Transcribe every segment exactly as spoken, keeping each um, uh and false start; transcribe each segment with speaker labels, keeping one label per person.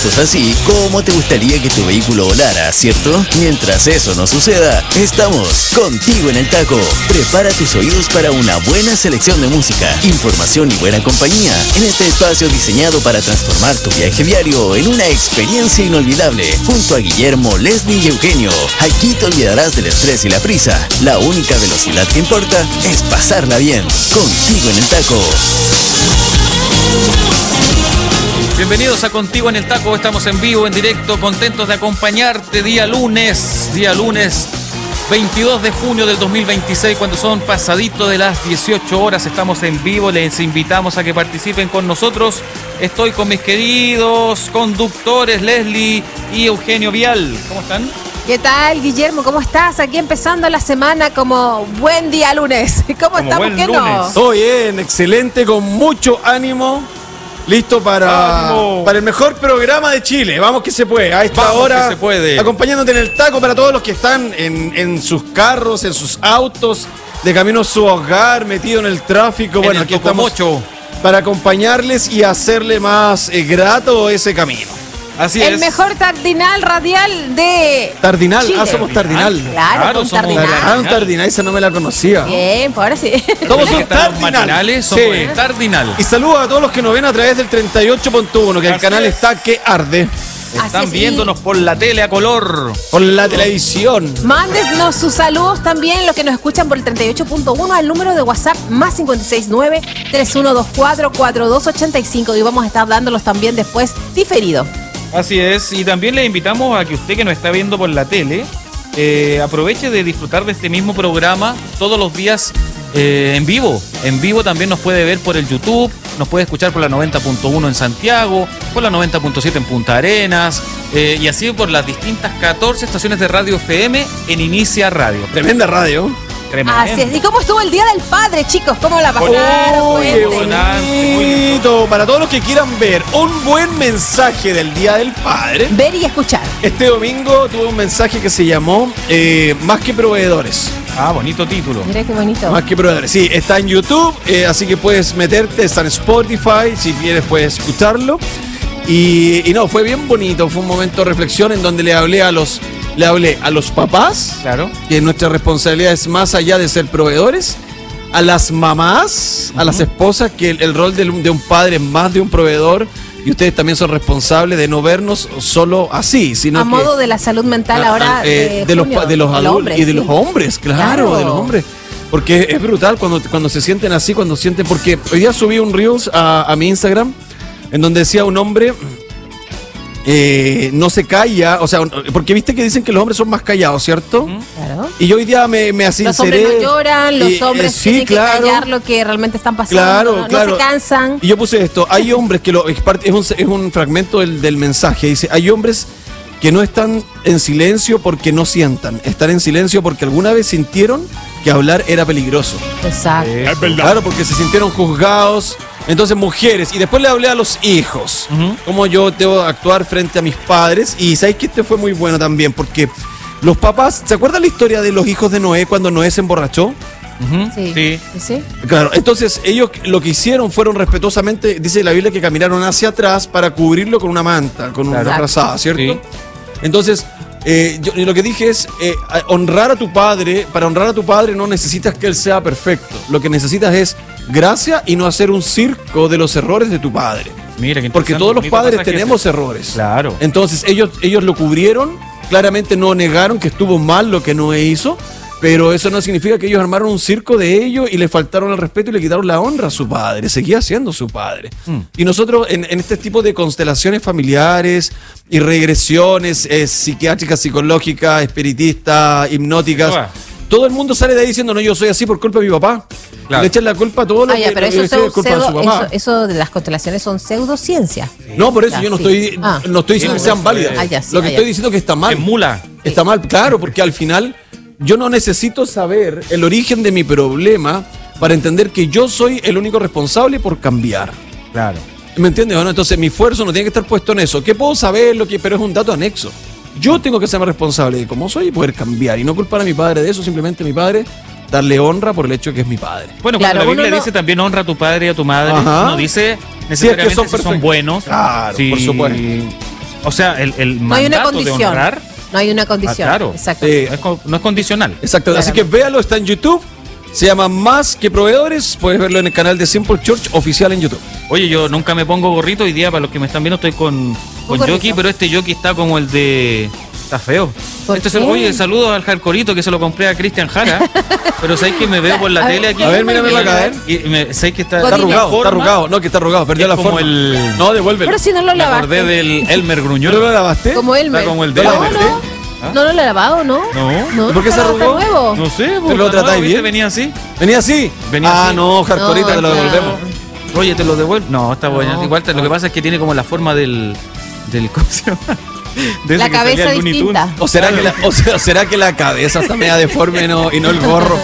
Speaker 1: autos así, ¿cómo te gustaría que tu vehículo volara, cierto? Mientras eso no suceda, estamos contigo en el taco. Prepara tus oídos para una buena selección de música, información y buena compañía en este espacio diseñado para transformar tu viaje diario en una experiencia inolvidable. Junto a Guillermo, Leslie y Eugenio, aquí te olvidarás del estrés y la prisa. La única velocidad que importa es pasarla bien. Contigo en el taco.
Speaker 2: Bienvenidos a Contigo en el Taco, estamos en vivo, en directo, contentos de acompañarte día lunes, día lunes veintidós de junio del dos mil veintiséis, cuando son pasaditos de las dieciocho horas, estamos en vivo, les invitamos a que participen con nosotros. Estoy con mis queridos conductores Leslie y Eugenio Vial, ¿cómo están?
Speaker 3: ¿Qué tal, Guillermo? ¿Cómo estás? Aquí empezando la semana como buen día lunes. ¿Cómo estamos? ¿Qué no?
Speaker 4: Todo bien, excelente, con mucho ánimo. Listo para, para el mejor programa de Chile. Vamos que se puede. A esta
Speaker 2: Vamos
Speaker 4: hora,
Speaker 2: que se puede.
Speaker 4: Acompañándote en el taco para todos los que están en, en sus carros, en sus autos, de camino a su hogar, metido en el tráfico.
Speaker 2: En
Speaker 4: bueno,
Speaker 2: el
Speaker 4: aquí estamos
Speaker 2: Tocomocho,
Speaker 4: para acompañarles y hacerle más eh, grato ese camino.
Speaker 2: así
Speaker 3: El
Speaker 2: es.
Speaker 3: mejor tardinal radial de
Speaker 4: Tardinal,
Speaker 3: Chile.
Speaker 4: ah, somos Tardinal.
Speaker 3: Claro,
Speaker 2: Claro,
Speaker 3: un
Speaker 2: somos
Speaker 3: tardinal.
Speaker 4: Ah, un Tardinal, esa no me la conocía.
Speaker 3: Bien, pues ahora sí.
Speaker 4: Somos
Speaker 2: Así que
Speaker 4: un
Speaker 2: están los
Speaker 4: Tardinal.
Speaker 2: matinales, somos
Speaker 4: Sí.
Speaker 2: el Tardinal.
Speaker 4: Y saludos a todos los que nos ven a través del treinta y ocho punto uno, que el
Speaker 2: Así
Speaker 4: canal
Speaker 2: es.
Speaker 4: está que arde.
Speaker 2: Están
Speaker 3: Así es, y-
Speaker 2: viéndonos por la tele a color.
Speaker 4: Por la televisión.
Speaker 3: Mándenos sus saludos también, los que nos escuchan por el treinta y ocho punto uno, al número de WhatsApp más cinco seis nueve, tres uno dos cuatro, cuatro dos ocho cinco, y vamos a estar dándolos también después diferido.
Speaker 2: Así es, y también le invitamos a que usted que nos está viendo por la tele, eh, aproveche de disfrutar de este mismo programa todos los días eh, en vivo. En vivo también nos puede ver por el YouTube, nos puede escuchar por la noventa punto uno en Santiago, por la noventa punto siete en Punta Arenas, eh, y así por las distintas catorce estaciones de radio F M en Inicia Radio.
Speaker 4: Tremenda radio.
Speaker 2: Tremendo.
Speaker 3: Así es. ¿Y cómo estuvo el Día del Padre, chicos? ¿Cómo la pasaron?
Speaker 4: ¡Oh, qué
Speaker 3: Cuenten.
Speaker 4: bonito! Para todos los que quieran ver un buen mensaje del Día del Padre,
Speaker 3: Ver y escuchar.
Speaker 4: este domingo tuve un mensaje que se llamó eh, Más que proveedores.
Speaker 2: Ah, bonito título.
Speaker 3: Mira qué bonito.
Speaker 4: Más que proveedores. Sí, está en YouTube, eh, así que puedes meterte, está en Spotify, si quieres puedes escucharlo. Y, y no, fue bien bonito, fue un momento de reflexión en donde le hablé a los, le hablé a los papás,
Speaker 2: Claro.
Speaker 4: que nuestra responsabilidad es más allá de ser proveedores, a las mamás, a las esposas, que el, el rol de un, de un padre es más de un proveedor, y ustedes también son responsables de no vernos solo así, sino
Speaker 3: A
Speaker 4: que...
Speaker 3: modo de la salud mental
Speaker 4: Ah,
Speaker 3: ahora
Speaker 4: ah, eh,
Speaker 3: de,
Speaker 4: de, los,
Speaker 3: junio,
Speaker 4: pa- de los
Speaker 3: del
Speaker 4: adultos
Speaker 3: hombre,
Speaker 4: y de
Speaker 3: sí.
Speaker 4: los hombres, claro,
Speaker 3: Claro.
Speaker 4: de los hombres. Porque es brutal cuando, cuando se sienten así, cuando sienten... Porque hoy día subí un Reels a, a mi Instagram en donde decía un hombre... Eh, no se calla, o sea, porque viste que dicen que los hombres son más callados, ¿cierto?
Speaker 3: Claro.
Speaker 4: Y yo hoy día me, me
Speaker 3: Los
Speaker 4: asinceré.
Speaker 3: hombres no lloran, los
Speaker 4: y, eh,
Speaker 3: hombres
Speaker 4: sí,
Speaker 3: tienen
Speaker 4: claro.
Speaker 3: que callar lo que realmente están pasando.
Speaker 4: Claro,
Speaker 3: no, no
Speaker 4: claro.
Speaker 3: se cansan.
Speaker 4: Y yo puse esto, hay hombres que lo es, parte- es, un, es un fragmento del, del mensaje, dice, hay hombres que no están en silencio porque no sientan, están en silencio porque alguna vez sintieron que hablar era peligroso.
Speaker 3: Exacto.
Speaker 2: Es
Speaker 4: Claro, porque se sintieron juzgados. Entonces, mujeres, y después le hablé a los hijos,
Speaker 2: Ujú.
Speaker 4: cómo yo debo actuar frente a mis padres, y sabéis que este fue muy bueno también, porque los papás, ¿se acuerdan la historia de los hijos de Noé cuando Noé se emborrachó?
Speaker 2: Ujú,
Speaker 3: Sí.
Speaker 2: sí.
Speaker 3: Sí, sí.
Speaker 4: Claro, entonces ellos lo que hicieron fueron respetuosamente, dice la Biblia, que caminaron hacia atrás para cubrirlo con una manta, con una
Speaker 2: Claro.
Speaker 4: frazada, ¿cierto?
Speaker 2: Sí.
Speaker 4: Entonces, eh, yo, y lo que dije es, eh, a- honrar a tu padre, para honrar a tu padre no necesitas que él sea perfecto, lo que necesitas es gracia y no hacer un circo de los errores de tu padre.
Speaker 2: Mira, qué
Speaker 4: Porque
Speaker 2: interesante,
Speaker 4: todos los
Speaker 2: bonito
Speaker 4: padres
Speaker 2: pasaje
Speaker 4: tenemos
Speaker 2: ese.
Speaker 4: errores.
Speaker 2: Claro.
Speaker 4: Entonces ellos, ellos lo cubrieron, claramente no negaron que estuvo mal lo que Noé hizo, pero eso no significa que ellos armaron un circo de ellos y le faltaron el respeto y le quitaron la honra a su padre. Seguía siendo su padre.
Speaker 2: Mm.
Speaker 4: Y nosotros en, en este tipo de constelaciones familiares y regresiones eh, psiquiátricas, psicológicas, espiritistas, hipnóticas,
Speaker 2: Ah.
Speaker 4: todo el mundo sale de ahí diciendo, no, yo soy así por culpa de mi papá.
Speaker 2: Claro.
Speaker 4: Le echan la culpa a todo lo
Speaker 3: Ah, ya,
Speaker 4: que,
Speaker 3: pero
Speaker 4: lo que
Speaker 3: eso,
Speaker 4: es
Speaker 3: son
Speaker 4: culpa de su
Speaker 3: pseudo-
Speaker 4: papá.
Speaker 3: eso, eso de las constelaciones son pseudociencias.
Speaker 4: No, por eso
Speaker 3: Ya,
Speaker 4: yo no
Speaker 3: sí.
Speaker 4: estoy,
Speaker 3: Ah.
Speaker 4: no estoy diciendo que sean válidas.
Speaker 3: Ah, ya, sí,
Speaker 4: Lo que
Speaker 3: ah, ya.
Speaker 4: estoy diciendo es que está mal.
Speaker 2: Es mula.
Speaker 4: Está mal, claro, porque al final yo no necesito saber el origen de mi problema para entender que yo soy el único responsable por cambiar.
Speaker 2: Claro.
Speaker 4: ¿Me entiendes o no? Entonces mi esfuerzo no tiene que estar puesto en eso. ¿Qué puedo saber? Lo que, pero es un dato anexo. Yo tengo que ser responsable de cómo soy y poder cambiar. Y no culpar a mi padre de eso, simplemente a mi padre darle honra por el hecho de que es mi padre.
Speaker 2: Bueno,
Speaker 3: Claro,
Speaker 2: cuando la Biblia
Speaker 3: uno no-
Speaker 2: dice también honra a tu padre y a tu madre,
Speaker 4: Ajá.
Speaker 2: no dice
Speaker 4: Si es que
Speaker 2: necesariamente
Speaker 4: son
Speaker 2: si son
Speaker 4: perfectos.
Speaker 2: buenos.
Speaker 4: Claro,
Speaker 2: si-
Speaker 4: por supuesto.
Speaker 2: O sea, el, el
Speaker 3: No hay una
Speaker 2: mandato de
Speaker 3: condición.
Speaker 2: honrar.
Speaker 3: No hay una condición.
Speaker 2: Ah, claro.
Speaker 3: Exacto.
Speaker 4: Sí.
Speaker 2: No es, co- no es condicional.
Speaker 4: Exacto, así que véalo, está en YouTube. Se llama Más que Proveedores. Puedes verlo en el canal de Simple Church oficial en YouTube.
Speaker 2: Oye, yo nunca me pongo gorrito. Hoy día, para los que me están viendo, estoy con, con
Speaker 3: gorrito.
Speaker 2: jockey, pero este jockey está como el de... Está feo.
Speaker 3: ¿Por
Speaker 2: Este es el-
Speaker 3: qué?
Speaker 2: oye, saludos al Jarcorito que se lo compré a Cristian Jara. Pero sabéis que me veo por la
Speaker 3: A ver,
Speaker 2: tele aquí.
Speaker 4: a ver, mírame para acá, ¿eh?
Speaker 2: Y me, sé que está,
Speaker 3: Está
Speaker 4: Está
Speaker 3: Godínez.
Speaker 4: arrugado,
Speaker 2: forma,
Speaker 4: está arrugado. No, que está arrugado, perdió
Speaker 2: es
Speaker 4: la
Speaker 2: como
Speaker 4: forma.
Speaker 2: el-
Speaker 4: No, devuélvelo.
Speaker 3: Pero si no lo
Speaker 2: Me acordé
Speaker 3: lavaste.
Speaker 2: del Elmer Gruñón.
Speaker 4: ¿No lo lavaste?
Speaker 3: Como Elmer.
Speaker 2: Está como el
Speaker 4: ¿No
Speaker 2: de
Speaker 4: lo
Speaker 3: No,
Speaker 2: Elmer.
Speaker 4: lavaste?
Speaker 3: no. No, no lo he lavado, ¿no?
Speaker 2: No.
Speaker 3: No,
Speaker 4: ¿Y por qué
Speaker 3: está-
Speaker 4: se arrugó?
Speaker 3: está nuevo.
Speaker 2: No sé,
Speaker 4: ¿Pero lo tratáis bien?
Speaker 2: Venía así.
Speaker 4: ¿Venía así?
Speaker 2: Venía
Speaker 4: ah,
Speaker 2: así.
Speaker 4: no, Jarcorita,
Speaker 3: No,
Speaker 4: te lo
Speaker 3: ya.
Speaker 4: devolvemos.
Speaker 2: Oye, ¿te lo devuelvo? No, está bueno.
Speaker 3: No.
Speaker 2: Igual te- lo que pasa es que tiene como la forma del... del ¿cómo se llama? De ese
Speaker 3: La
Speaker 2: que salía
Speaker 3: cabeza
Speaker 2: en Looney
Speaker 3: distinta.
Speaker 2: Tunes.
Speaker 4: ¿O será, que la, o, sea, o será que la cabeza está media deforme y no, y no el gorro?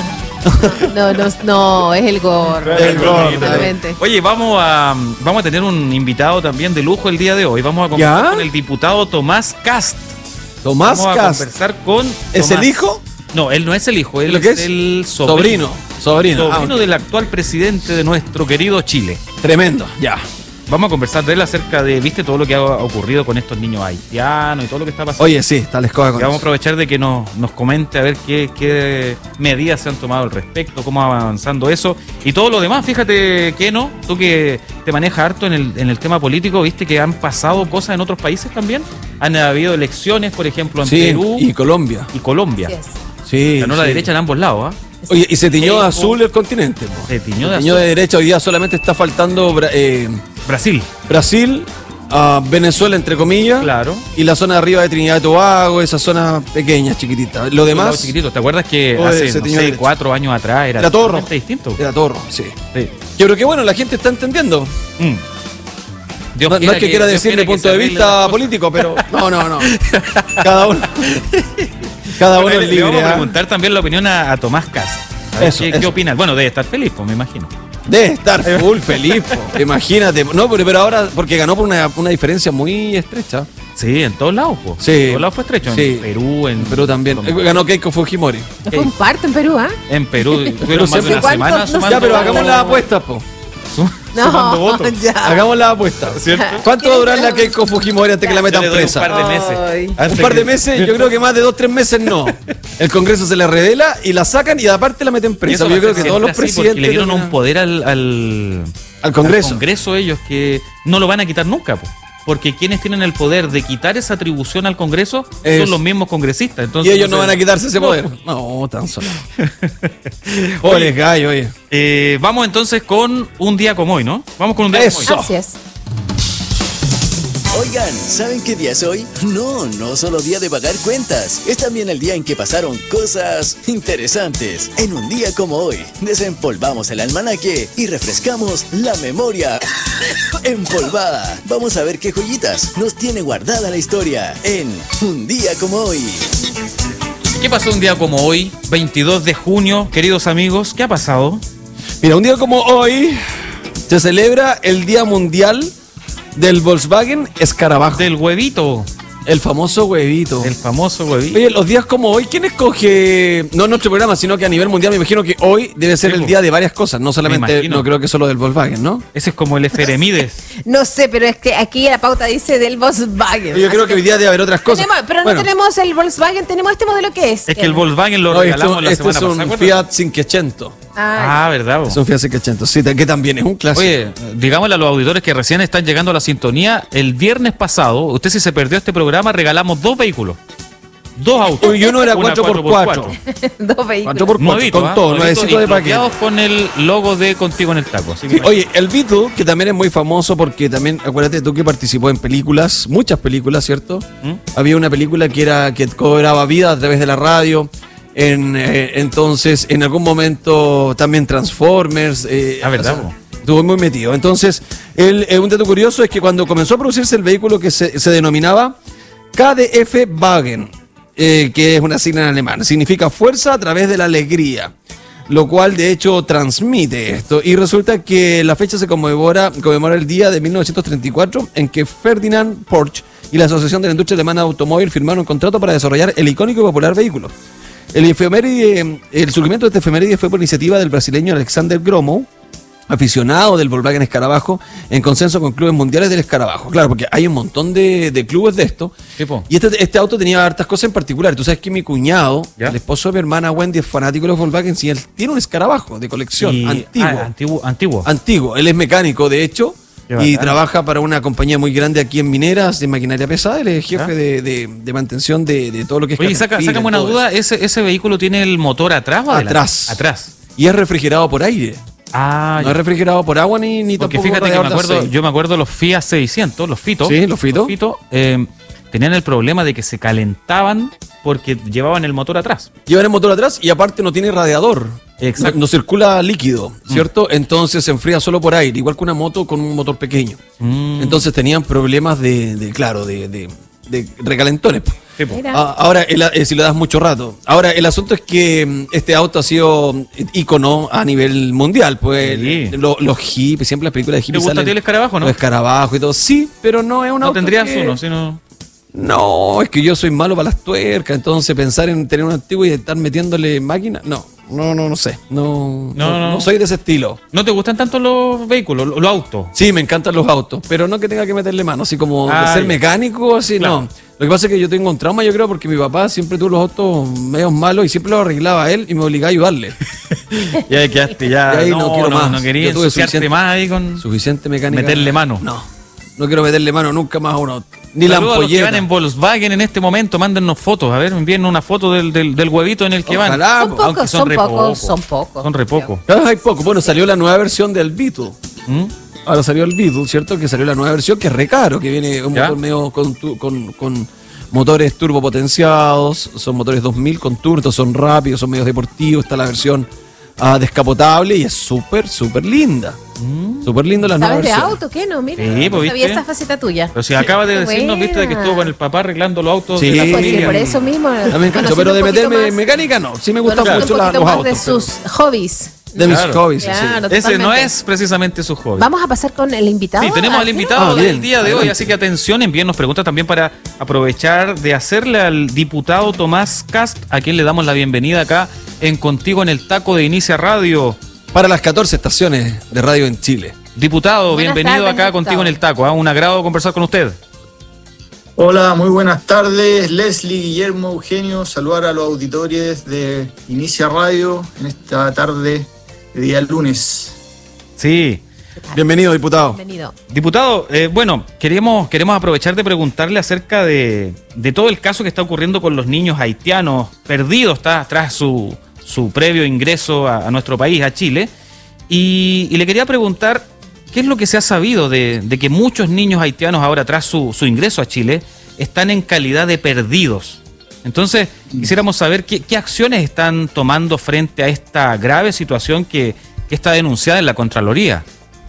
Speaker 3: No, no, no, es el gorro.
Speaker 4: El gorro.
Speaker 3: Exactamente.
Speaker 2: Oye, vamos a vamos a tener un invitado también de lujo el día de hoy. Vamos a conversar
Speaker 4: ¿Ya?
Speaker 2: con el diputado Tomás Cast.
Speaker 4: Tomás
Speaker 2: Vamos a
Speaker 4: Cast.
Speaker 2: conversar con
Speaker 4: ¿Es
Speaker 2: Tomás.
Speaker 4: el hijo?
Speaker 2: No, él no es el hijo, él
Speaker 4: ¿Lo
Speaker 2: es,
Speaker 4: que es?
Speaker 2: el sobrino.
Speaker 4: Sobrino. Sobrino.
Speaker 2: Sobrino
Speaker 4: Ah, ok.
Speaker 2: del actual presidente de nuestro querido Chile.
Speaker 4: Tremendo, ya.
Speaker 2: Vamos a conversar de él acerca de, viste, todo lo que ha ocurrido con estos niños haitianos y todo lo que está pasando.
Speaker 4: Oye, sí, está la escoba con
Speaker 2: Y vamos a
Speaker 4: eso.
Speaker 2: aprovechar de que nos, nos comente a ver qué, qué medidas se han tomado al respecto, cómo va avanzando eso y todo lo demás. Fíjate que no, tú que te manejas harto en el, en el tema político, viste que han pasado cosas en otros países también. Han habido elecciones, por ejemplo, en
Speaker 4: Sí,
Speaker 2: Perú
Speaker 4: y
Speaker 2: y,
Speaker 4: Colombia.
Speaker 2: Colombia.
Speaker 3: Así es.
Speaker 4: Sí.
Speaker 2: Ganó la
Speaker 4: sí.
Speaker 2: derecha en ambos lados, ¿ah?
Speaker 4: Oye, y se tiñó de
Speaker 2: Keiko.
Speaker 4: azul el continente. po.
Speaker 2: Se tiñó de
Speaker 4: Se tiñó
Speaker 2: azul.
Speaker 4: de derecha. Hoy día solamente está faltando Bra- eh,
Speaker 2: Brasil,
Speaker 4: Brasil, ah, Venezuela, entre comillas.
Speaker 2: claro.
Speaker 4: Y la zona de arriba de Trinidad y Tobago, esa zona pequeña, chiquitita. Lo
Speaker 2: Los
Speaker 4: demás
Speaker 2: chiquititos, ¿te acuerdas que
Speaker 4: Oye,
Speaker 2: hace
Speaker 4: se
Speaker 2: no
Speaker 4: tiñó
Speaker 2: sé,
Speaker 4: de derecha.
Speaker 2: cuatro años atrás era,
Speaker 4: Era todo rojo.
Speaker 2: totalmente distinto?
Speaker 4: era todo rojo, sí.
Speaker 2: Sí.
Speaker 4: Yo creo que bueno, la gente está entendiendo.
Speaker 2: Mm. Dios
Speaker 4: No, no es que quiera
Speaker 2: Dios
Speaker 4: decir de
Speaker 2: quiera que
Speaker 4: punto
Speaker 2: se
Speaker 4: de
Speaker 2: arreglen las
Speaker 4: vista
Speaker 2: cosas.
Speaker 4: político, pero no, no, no. Cada uno. Cada uno
Speaker 2: Bueno,
Speaker 4: es
Speaker 2: le- le
Speaker 4: libre.
Speaker 2: vamos a
Speaker 4: ¿ah?
Speaker 2: preguntar también la opinión a, a Tomás Cast. A ver
Speaker 4: Eso,
Speaker 2: ¿Qué,
Speaker 4: eso.
Speaker 2: qué opinas? Bueno, debe estar feliz, pues me imagino.
Speaker 4: Debe estar full feliz, po. Imagínate. No, pero, pero ahora, porque ganó por una, una diferencia muy estrecha.
Speaker 2: Sí, en todos lados, pues.
Speaker 4: Sí.
Speaker 2: En todos lados fue estrecho.
Speaker 4: Sí.
Speaker 2: En Perú, en
Speaker 4: En Perú también.
Speaker 2: Colombia.
Speaker 4: Eh, Ganó Keiko Fujimori.
Speaker 3: Fue un parto en Perú, ¿ah?
Speaker 2: En Perú. Tuvieron más de
Speaker 4: siempre-
Speaker 2: una
Speaker 3: ¿Cuántos?
Speaker 2: semana
Speaker 3: No sé.
Speaker 2: sumando,
Speaker 4: Ya, pero hagamos las apuestas, po.
Speaker 2: su- sumando votos.
Speaker 3: ya.
Speaker 4: Hagamos las apuestas.
Speaker 2: ¿Cierto?
Speaker 4: ¿Cuánto va a durar la Keiko Fujimori antes que la
Speaker 2: Yo
Speaker 4: metan
Speaker 2: le doy
Speaker 4: presa?
Speaker 2: un par de meses.
Speaker 3: Ay.
Speaker 2: Antes
Speaker 4: Un par de
Speaker 2: que-
Speaker 4: meses, yo creo que más de dos, tres meses no. El Congreso se le revela y la sacan y aparte la meten
Speaker 2: Y
Speaker 4: presa.
Speaker 2: eso
Speaker 4: Yo
Speaker 2: va a
Speaker 4: creo
Speaker 2: ser
Speaker 4: que todos los
Speaker 2: siempre así,
Speaker 4: presidentes
Speaker 2: porque le dieron
Speaker 4: terminan-
Speaker 2: un poder al, al,
Speaker 4: al Congreso.
Speaker 2: al Congreso ellos que no lo van a quitar nunca, pues. Porque quienes tienen el poder de quitar esa atribución al Congreso
Speaker 4: Es-
Speaker 2: son los mismos congresistas.
Speaker 4: Y
Speaker 2: Entonces,
Speaker 4: ellos no van a quitarse ese
Speaker 2: No.
Speaker 4: poder. No, tan solo. Oye, gallo, oye.
Speaker 2: Eh, vamos entonces con un día como hoy, ¿no? Vamos con un día
Speaker 4: Eso.
Speaker 2: como hoy.
Speaker 3: Así es.
Speaker 1: Oigan, ¿saben qué día es hoy? No, no solo día de pagar cuentas. Es también el día en que pasaron cosas interesantes. En un día como hoy, desempolvamos el almanaque y refrescamos la memoria empolvada. Vamos a ver qué joyitas nos tiene guardada la historia en un día como hoy.
Speaker 2: ¿Qué pasó un día como hoy, veintidós de junio, queridos amigos? ¿Qué ha pasado?
Speaker 4: Mira, un día como hoy se celebra el Día Mundial del Volkswagen Escarabajo.
Speaker 2: Del huevito,
Speaker 4: El famoso huevito.
Speaker 2: el famoso huevito.
Speaker 4: Oye, los días como hoy, ¿quién escoge? No en nuestro programa, sino que a nivel mundial me imagino que hoy debe ser
Speaker 2: Sí,
Speaker 4: el
Speaker 2: po.
Speaker 4: día de varias cosas. No solamente,
Speaker 2: imagino.
Speaker 4: no creo que solo del Volkswagen, ¿no?
Speaker 2: Ese es como el Eferemides.
Speaker 3: No sé, pero es que aquí la pauta dice del Volkswagen.
Speaker 4: Yo creo que hoy día debe haber otras cosas.
Speaker 3: Tenemos- pero
Speaker 4: Bueno,
Speaker 3: no tenemos el Volkswagen, tenemos este modelo que es.
Speaker 2: Es que el Volkswagen lo
Speaker 4: no,
Speaker 2: regalamos
Speaker 4: esto,
Speaker 2: la
Speaker 4: este
Speaker 2: semana
Speaker 4: es un
Speaker 2: pasada. ¿acuerdas?
Speaker 4: Fiat cinquecento.
Speaker 3: Ah,
Speaker 2: Ah, ¿verdad? bo?
Speaker 4: Es un Fiat cinquecento, sí, que también es un clásico.
Speaker 2: Oye, digámosle a los auditores que recién están llegando a la sintonía, el viernes pasado, usted si se perdió este programa, regalamos dos vehículos. Dos autos.
Speaker 4: Uy, y uno era
Speaker 2: Una
Speaker 4: cuatro por cuatro.
Speaker 3: dos vehículos.
Speaker 4: cuatro por cuatro,
Speaker 2: Nuevito,
Speaker 4: con
Speaker 2: ¿ah?
Speaker 4: todo,
Speaker 2: Nuevito,
Speaker 4: nuevecito de paquete.
Speaker 2: desbloqueados con el logo de Contigo en el Taco. Así que
Speaker 4: Sí, oye, el Beatle, que también es muy famoso porque también, acuérdate tú que participó en películas, muchas películas, ¿cierto?
Speaker 2: ¿Mm?
Speaker 4: Había una película que era que cobraba vida a través de la radio. En, eh, entonces, en algún momento también Transformers. Eh,
Speaker 2: Ah, ¿verdad,
Speaker 4: o sea,
Speaker 2: po?
Speaker 4: estuvo muy metido. Entonces, el, eh, un dato curioso es que cuando comenzó a producirse el vehículo que se, se denominaba K D F Wagen, eh, que es una sigla en alemán, significa fuerza a través de la alegría, lo cual de hecho transmite esto. Y resulta que la fecha se conmemora, conmemora el día de mil novecientos treinta y cuatro en que Ferdinand Porsche y la Asociación de la Industria Alemana de Automóvil firmaron un contrato para desarrollar el icónico y popular vehículo. El efeméride, el surgimiento de este efeméride fue por iniciativa del brasileño Alexander Gromo, aficionado del Volkswagen Escarabajo en consenso con clubes mundiales del Escarabajo. Claro, porque hay un montón de, de clubes de esto.
Speaker 2: ¿Tipo?
Speaker 4: Y este, este auto tenía hartas cosas en particular. Tú sabes que mi cuñado,
Speaker 2: ¿Ya?
Speaker 4: el esposo de mi hermana Wendy, es fanático de los Volkswagen y él tiene un Escarabajo de colección,
Speaker 2: Y-
Speaker 4: antiguo.
Speaker 2: ah, antiguo. Antiguo.
Speaker 4: Antiguo. Él es mecánico, de hecho,
Speaker 2: Qué
Speaker 4: y
Speaker 2: bacán.
Speaker 4: trabaja para una compañía muy grande aquí en Mineras de maquinaria pesada. Él es jefe
Speaker 2: ¿Ya?
Speaker 4: de, de, de mantención de, de todo lo que es
Speaker 2: Oye, saca,
Speaker 4: Caterpillar,
Speaker 2: sácame una
Speaker 4: todo
Speaker 2: duda, ¿ese, ¿ese vehículo tiene el motor atrás o adelante?
Speaker 4: Atrás.
Speaker 2: Atrás.
Speaker 4: Y es refrigerado por aire.
Speaker 2: Ah,
Speaker 4: No
Speaker 2: ya.
Speaker 4: es refrigerado por agua ni, ni
Speaker 2: Porque
Speaker 4: tampoco
Speaker 2: fíjate que me
Speaker 4: radiador de
Speaker 2: acuerdo,
Speaker 4: aceite.
Speaker 2: yo me acuerdo los Fiat seiscientos, los Fito.
Speaker 4: Sí, los Fito.
Speaker 2: eh, tenían el problema de que se calentaban porque llevaban el motor atrás.
Speaker 4: Llevan el motor atrás y aparte no tiene radiador.
Speaker 2: Exacto.
Speaker 4: No, no circula líquido, ¿cierto? Entonces se enfría solo por aire, igual que una moto con un motor pequeño.
Speaker 2: Mm.
Speaker 4: Entonces tenían problemas de, de claro, de, de, de recalentones.
Speaker 2: Sí, po.
Speaker 3: Mira.
Speaker 4: Ah, ahora, el- eh, si lo das mucho rato. Ahora, el asunto es que mm, este auto ha sido mm, ícono a nivel mundial. Pues
Speaker 2: Sí.
Speaker 4: lo- los hippies, siempre las películas de
Speaker 2: ¿Te
Speaker 4: hippies.
Speaker 2: gusta a ti el escarabajo, no?
Speaker 4: Los escarabajos y todo. Sí, pero no es un
Speaker 2: No
Speaker 4: auto.
Speaker 2: tendrías
Speaker 4: que-
Speaker 2: uno, sino...
Speaker 4: No, es que yo soy malo para las tuercas, entonces pensar en tener un antiguo y estar metiéndole máquina, no, no, no, no sé, no,
Speaker 2: No,
Speaker 4: no,
Speaker 2: no.
Speaker 4: no soy de ese estilo.
Speaker 2: ¿No te gustan tanto los vehículos, los, los autos?
Speaker 4: Sí, me encantan los autos, pero no que tenga que meterle mano, así como
Speaker 2: Ah,
Speaker 4: de ser
Speaker 2: ya.
Speaker 4: mecánico, así
Speaker 2: Claro.
Speaker 4: no. Lo que pasa es que yo tengo un trauma, yo creo, porque mi papá siempre tuvo los autos medios malos y siempre los arreglaba él y me obligaba a ayudarle.
Speaker 2: Ya quedaste, ya.
Speaker 4: Y ahí no quiero más.
Speaker 2: No quería
Speaker 4: Yo tuve
Speaker 2: ensuciarte
Speaker 4: suficiente-
Speaker 2: más ahí con...
Speaker 4: Suficiente mecánica.
Speaker 2: Meterle mano.
Speaker 4: No, no quiero meterle mano nunca más a un auto. Ni la
Speaker 2: Saludos a los que van
Speaker 4: ampolleta.
Speaker 2: en Volkswagen en este momento, mándennos fotos. A ver, envíennos una foto del, del, del huevito en el que van.
Speaker 4: Ojalá,
Speaker 3: Son
Speaker 4: po.
Speaker 3: pocos,
Speaker 2: Aunque
Speaker 3: son
Speaker 2: re
Speaker 3: pocos, son pocos.
Speaker 2: Son re pocos.
Speaker 4: Ah, hay poco. Bueno, salió la nueva versión del Beetle.
Speaker 2: ¿Mm?
Speaker 4: Ahora salió el Beetle, ¿cierto? Que salió la nueva versión, que es re caro, que viene un
Speaker 2: ¿Ya?
Speaker 4: motor medio con, tu- con, con motores turbopotenciados, son motores dos mil con turbo, son rápidos, son medios deportivos, está la versión ah, descapotable y es súper, súper linda. Súper lindo la nueva
Speaker 3: ¿Sabes de
Speaker 4: versión.
Speaker 3: auto? ¿Qué no? Mira,
Speaker 2: Sí,
Speaker 3: no
Speaker 2: pues,
Speaker 3: sabía
Speaker 2: ¿viste?
Speaker 3: esa faceta tuya.
Speaker 2: Pero si acaba de
Speaker 3: Qué
Speaker 2: decirnos, viste, de que
Speaker 3: buena.
Speaker 2: estuvo con el papá arreglando los autos
Speaker 4: Sí.
Speaker 2: de la
Speaker 3: Pues sí,
Speaker 2: familia.
Speaker 3: por eso mismo.
Speaker 4: Ya me encanto,
Speaker 3: conociendo
Speaker 4: pero de
Speaker 3: un poquito
Speaker 4: meterme en
Speaker 3: más-
Speaker 4: mecánica no. Sí me gustan
Speaker 3: conociendo
Speaker 4: mucho
Speaker 3: un
Speaker 4: la-
Speaker 3: poquito
Speaker 4: los
Speaker 3: más
Speaker 4: autos.
Speaker 3: de sus hobbies.
Speaker 4: De mis
Speaker 2: Claro.
Speaker 4: hobbies, sí, sí.
Speaker 3: Claro.
Speaker 2: Ese no
Speaker 3: Totalmente.
Speaker 2: es precisamente su hobby.
Speaker 3: Vamos a pasar con el invitado.
Speaker 2: Sí, tenemos al
Speaker 3: Arturo.
Speaker 2: invitado
Speaker 4: Ah,
Speaker 2: del
Speaker 4: bien.
Speaker 2: día de hoy,
Speaker 4: Adelante.
Speaker 2: así que atención, envíennos preguntas también para aprovechar de hacerle al diputado Tomás Cast, a quien le damos la bienvenida acá en Contigo en el Taco de Inicia Radio.
Speaker 4: Para las catorce estaciones de radio en Chile.
Speaker 2: Diputado,
Speaker 3: Buenas
Speaker 2: bienvenido
Speaker 3: tardes,
Speaker 2: acá
Speaker 3: diputado.
Speaker 2: Contigo en el Taco. ¿ah? Un agrado conversar con usted.
Speaker 5: Hola, muy buenas tardes, Leslie, Guillermo, Eugenio, saludar a los auditores de Inicia Radio en esta tarde de día lunes.
Speaker 2: Sí.
Speaker 4: Bienvenido, diputado.
Speaker 3: Bienvenido.
Speaker 2: Diputado, eh, bueno, queremos, queremos aprovechar de preguntarle acerca de, de todo el caso que está ocurriendo con los niños haitianos perdidos tá, tras su, su previo ingreso a, a nuestro país, a Chile. Y, y le quería preguntar, ¿qué es lo que se ha sabido de, de que muchos niños haitianos ahora tras su, su ingreso a Chile están en calidad de perdidos? Entonces, quisiéramos saber qué, qué acciones están tomando frente a esta grave situación que, que está denunciada en la Contraloría.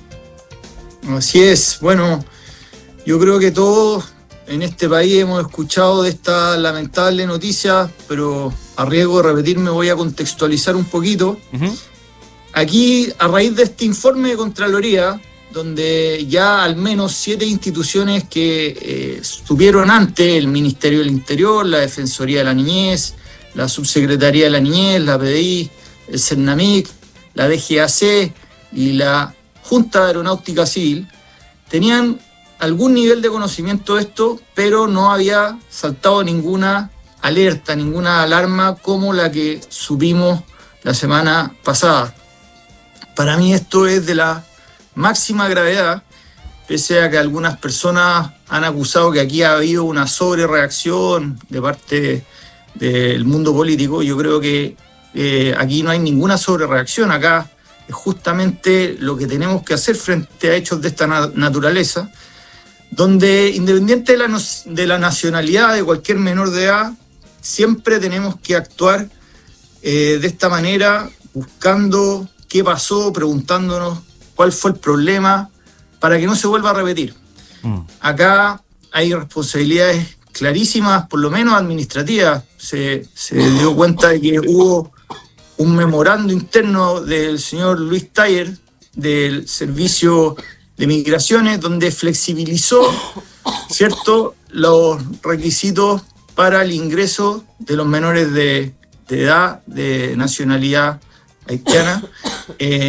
Speaker 5: Así es, bueno, yo creo que todos en este país hemos escuchado de esta lamentable noticia, pero a riesgo de repetirme voy a contextualizar un poquito.
Speaker 2: Ujú.
Speaker 5: Aquí, a raíz de este informe de Contraloría, donde ya al menos siete instituciones que eh, estuvieron antes, el Ministerio del Interior, la Defensoría de la Niñez, la Subsecretaría de la Niñez, la P D I, el CERNAMIC, la D G A C y la Junta de Aeronáutica Civil, tenían algún nivel de conocimiento de esto, pero no había saltado ninguna alerta, ninguna alarma como la que supimos la semana pasada. Para mí esto es de la máxima gravedad, pese a que algunas personas han acusado que aquí ha habido una sobrereacción de parte del mundo político. Yo creo que eh, aquí no hay ninguna sobrereacción, acá es justamente lo que tenemos que hacer frente a hechos de esta na- naturaleza, donde independiente de la, nos- de la nacionalidad de cualquier menor de edad, siempre tenemos que actuar eh, de esta manera, buscando qué pasó, preguntándonos cuál fue el problema, para que no se vuelva a repetir.
Speaker 2: Mm.
Speaker 5: Acá hay responsabilidades clarísimas, por lo menos administrativas. Se, se dio cuenta de que hubo un memorando interno del señor Luis Tayer, del Servicio de Migraciones, donde flexibilizó, ¿cierto?, los requisitos para el ingreso de los menores de, de edad, de nacionalidad haitiana, eh,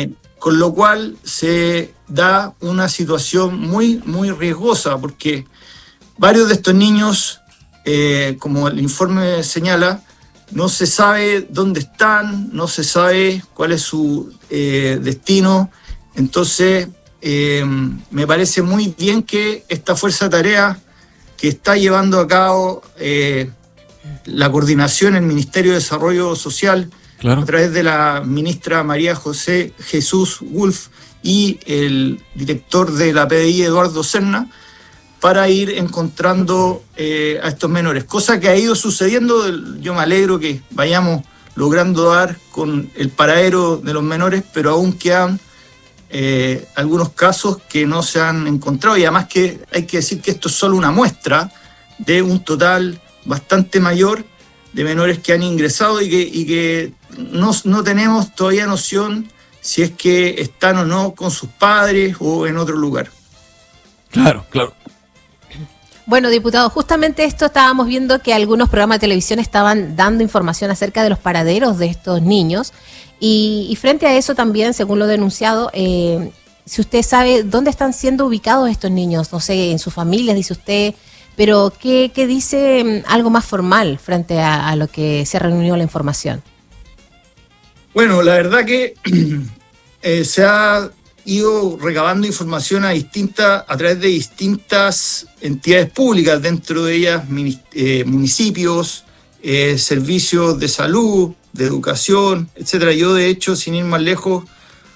Speaker 5: con lo cual se da una situación muy, muy riesgosa, porque varios de estos niños, eh, como el informe señala, no se sabe dónde están, no se sabe cuál es su eh, destino. Entonces, eh, me parece muy bien que esta fuerza de tarea que está llevando a cabo eh, la coordinación en el Ministerio de Desarrollo Social, claro, a través de la ministra María José Jesús Wolf y el director de la P D I, Eduardo Serna, para ir encontrando eh, a estos menores. Cosa que ha ido sucediendo, yo me alegro que vayamos logrando dar con el paradero de los menores, pero aún quedan eh, algunos casos que no se han encontrado, y además que hay que decir que esto es solo una muestra de un total bastante mayor de menores que han ingresado y que, y que no, no tenemos todavía noción si es que están o no con sus padres o en otro lugar.
Speaker 4: Claro, claro.
Speaker 3: Bueno, diputado, justamente esto estábamos viendo que algunos programas de televisión estaban dando información acerca de los paraderos de estos niños y, y frente a eso también, según lo denunciado, eh, si usted sabe dónde están siendo ubicados estos niños, no sé, en sus familias, dice usted, pero ¿qué, qué dice algo más formal frente a, a lo que se reunió la información?
Speaker 5: Bueno, la verdad que eh, se ha ido recabando información a, distintas, a través de distintas entidades públicas, dentro de ellas eh, municipios, eh, servicios de salud, de educación, etcétera. Yo, de hecho, sin ir más lejos,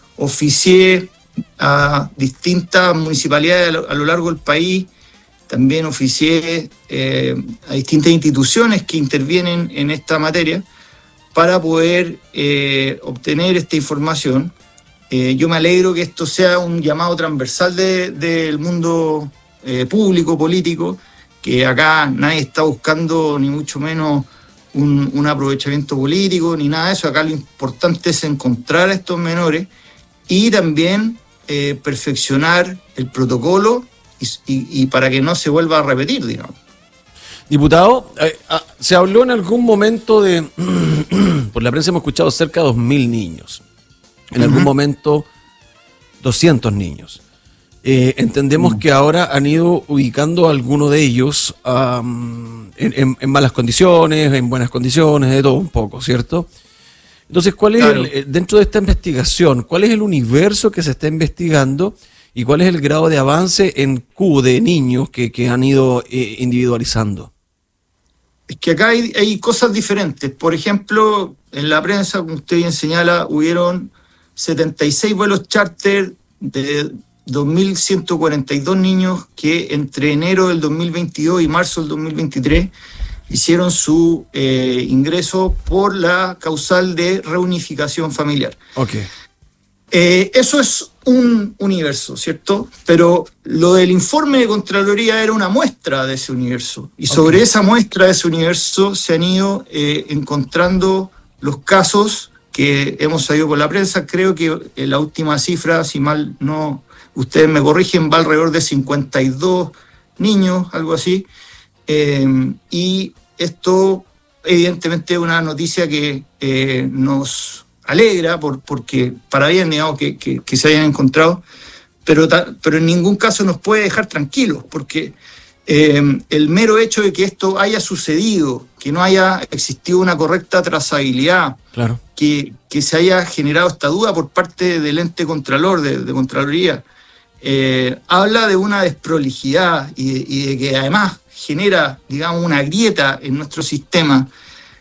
Speaker 5: oficié a distintas municipalidades a lo, a lo largo del país, también oficié eh, a distintas instituciones que intervienen en esta materia para poder eh, obtener esta información. Eh, yo me alegro que esto sea un llamado transversal del de, de mundo eh, público, político, que acá nadie está buscando ni mucho menos un, un aprovechamiento político ni nada de eso. Acá lo importante es encontrar a estos menores y también eh, perfeccionar el protocolo y, y, y para que no se vuelva a repetir, digamos.
Speaker 4: Diputado, eh, se habló en algún momento de, por la prensa hemos escuchado cerca de dos mil niños. En algún uh-huh. momento, doscientos niños. Eh, entendemos uh-huh. que ahora han ido ubicando a alguno de ellos um, en, en, en malas condiciones, en buenas condiciones, de todo un poco, ¿cierto? Entonces, ¿cuál es claro. el, dentro de esta investigación, cuál es el universo que se está investigando y cuál es el grado de avance en Q de niños que, que han ido eh, individualizando?
Speaker 5: Es que acá hay, hay cosas diferentes. Por ejemplo, en la prensa, como usted bien señala, hubieron setenta y seis vuelos charter de dos mil ciento cuarenta y dos niños que entre enero del dos mil veintidós y marzo del dos mil veintitrés hicieron su eh, ingreso por la causal de reunificación familiar.
Speaker 4: Okay.
Speaker 5: Eh, eso es un universo, ¿cierto? Pero lo del informe de Contraloría era una muestra de ese universo. Y sobre okay. esa muestra de ese universo se han ido eh, encontrando los casos que hemos sabido por la prensa. Creo que la última cifra, si mal no, ustedes me corrigen, va alrededor de cincuenta y dos niños, algo así. Eh, y esto, evidentemente, es una noticia que eh, nos alegra, por, porque para bien, digamos, que, que, que se hayan encontrado, pero, ta, pero en ningún caso nos puede dejar tranquilos, porque eh, el mero hecho de que esto haya sucedido, que no haya existido una correcta trazabilidad,
Speaker 4: claro.
Speaker 5: que, que se haya generado esta duda por parte del ente contralor, de, de Contraloría, eh, habla de una desprolijidad y de, y de que además genera, digamos, una grieta en nuestro sistema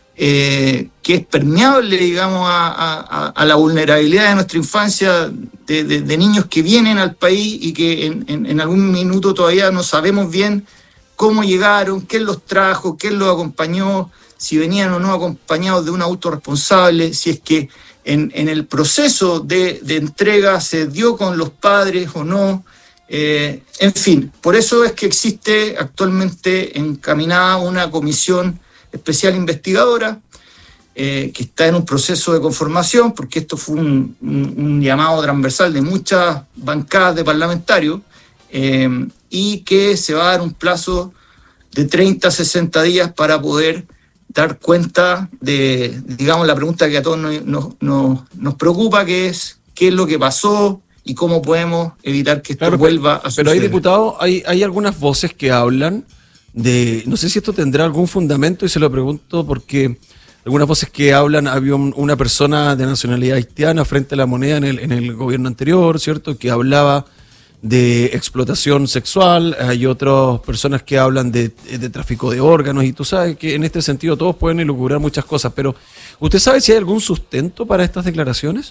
Speaker 5: eh, que es permeable, digamos, a, a, a la vulnerabilidad de nuestra infancia, de, de, de niños que vienen al país y que en, en, en algún minuto todavía no sabemos bien cómo llegaron, quién los trajo, quién los acompañó, si venían o no acompañados de un auto responsable, si es que en, en el proceso de, de entrega se dio con los padres o no. Eh, en fin, por eso es que existe actualmente encaminada una comisión especial investigadora eh, que está en un proceso de conformación, porque esto fue un, un, un llamado transversal de muchas bancadas de parlamentarios, eh, y que se va a dar un plazo de treinta a sesenta días para poder dar cuenta de, digamos, la pregunta que a todos nos, nos, nos preocupa, que es qué es lo que pasó y cómo podemos evitar que esto
Speaker 4: Claro,
Speaker 5: vuelva a suceder.
Speaker 4: Pero hay diputados, hay, hay algunas voces que hablan de, no sé si esto tendrá algún fundamento y se lo pregunto porque algunas voces que hablan, había un, una persona de nacionalidad haitiana frente a la moneda en el, en el gobierno anterior, ¿cierto?, que hablaba de explotación sexual, hay otras personas que hablan de, de tráfico de órganos y tú sabes que en este sentido todos pueden elucubrar muchas cosas, pero ¿usted sabe si hay algún sustento para estas declaraciones?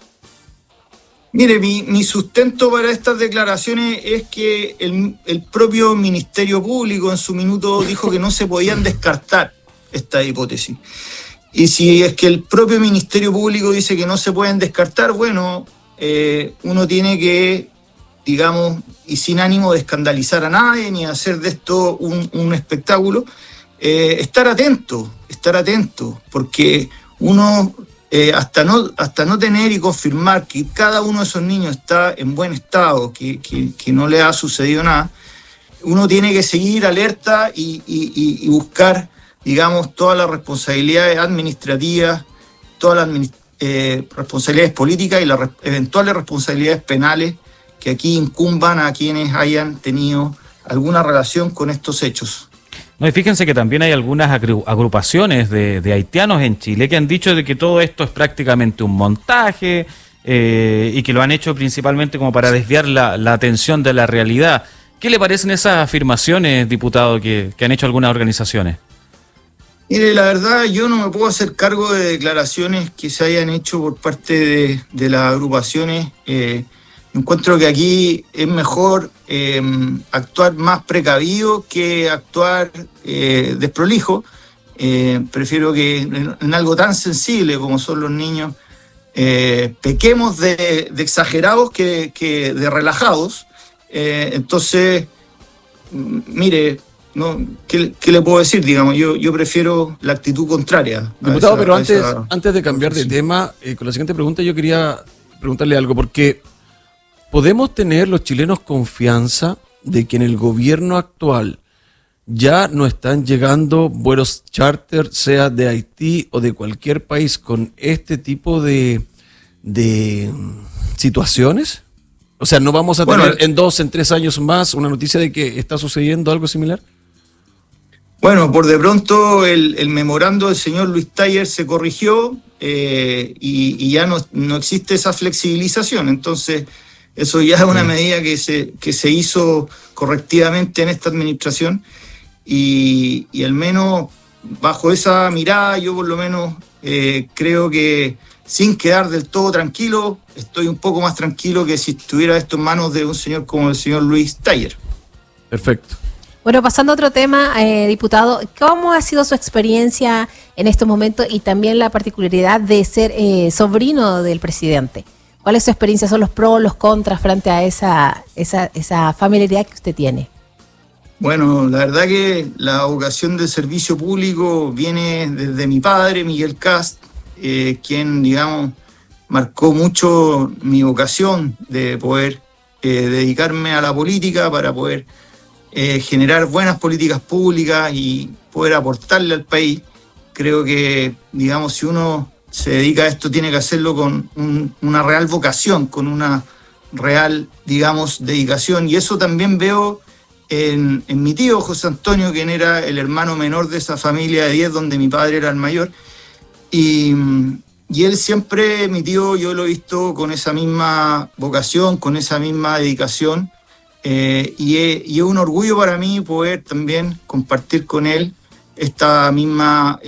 Speaker 5: Mire, mi, mi sustento para estas declaraciones es que el, el propio Ministerio Público en su minuto dijo que no se podían descartar esta hipótesis. Y si es que el propio Ministerio Público dice que no se pueden descartar, bueno, eh, uno tiene que, digamos, y sin ánimo de escandalizar a nadie ni hacer de esto un, un espectáculo, eh, estar atento, estar atento, porque uno... Eh, hasta no hasta no tener y confirmar que cada uno de esos niños está en buen estado, que, que, que no le ha sucedido nada, uno tiene que seguir alerta y, y, y buscar, digamos, todas las responsabilidades administrativas, todas las eh, responsabilidades políticas y las re- eventuales responsabilidades penales que aquí incumban a quienes hayan tenido alguna relación con estos hechos.
Speaker 2: No, y fíjense que también hay algunas agru- agrupaciones de, de haitianos en Chile que han dicho de que todo esto es prácticamente un montaje eh, y que lo han hecho principalmente como para desviar la, la atención de la realidad. ¿Qué le parecen esas afirmaciones, diputado, que, que han hecho algunas organizaciones?
Speaker 5: Mire, la verdad, yo no me puedo hacer cargo de declaraciones que se hayan hecho por parte de, de las agrupaciones. Eh, encuentro que aquí es mejor eh, actuar más precavido que actuar eh, desprolijo. Eh, prefiero que en, en algo tan sensible como son los niños eh, pequemos de, de exagerados que, que de relajados. Eh, entonces, mire... No, ¿qué, ¿Qué le puedo decir? Digamos, yo, yo prefiero la actitud contraria.
Speaker 4: Diputado,
Speaker 5: esa,
Speaker 4: pero antes,
Speaker 5: esa...
Speaker 4: antes de cambiar de tema, eh, con la siguiente pregunta yo quería preguntarle algo, porque ¿podemos tener los chilenos confianza de que en el gobierno actual ya no están llegando vuelos charter, sea de Haití o de cualquier país, con este tipo de, de situaciones? O sea, ¿no vamos a tener bueno, en dos, en tres años más una noticia de que está sucediendo algo similar?
Speaker 5: Bueno, por de pronto el, el memorando del señor Luis Taller se corrigió eh, y, y ya no, no existe esa flexibilización. Entonces, eso ya es una sí. medida que se, que se hizo correctivamente en esta administración y, y al menos bajo esa mirada yo por lo menos eh, creo que sin quedar del todo tranquilo, estoy un poco más tranquilo que si estuviera esto en manos de un señor como el señor Luis Taller.
Speaker 4: Perfecto.
Speaker 3: Bueno, pasando a otro tema, eh, diputado, ¿cómo ha sido su experiencia en estos momentos y también la particularidad de ser eh, sobrino del presidente? ¿Cuál es su experiencia? ¿Son los pros, los contras frente a esa, esa, esa familiaridad que usted tiene?
Speaker 5: Bueno, la verdad que la vocación del servicio público viene desde mi padre, Miguel Cast, eh, quien, digamos, marcó mucho mi vocación de poder eh, dedicarme a la política para poder Eh, generar buenas políticas públicas y poder aportarle al país. Creo que, digamos, si uno se dedica a esto, tiene que hacerlo con un, una real vocación, con una real, digamos, dedicación. Y eso también veo en, en mi tío José Antonio, quien era el hermano menor de esa familia de diez, donde mi padre era el mayor. Y, y él siempre, mi tío, yo lo he visto con esa misma vocación, con esa misma dedicación. Eh, y, es, y es un orgullo para mí poder también compartir con él esta misma